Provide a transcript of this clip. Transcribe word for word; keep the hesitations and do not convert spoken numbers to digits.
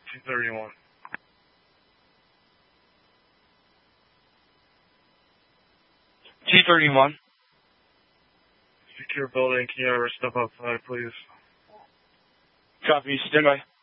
T thirty-one. T thirty-one. Secure building. Can you ever step outside, please? Copy. Stand by.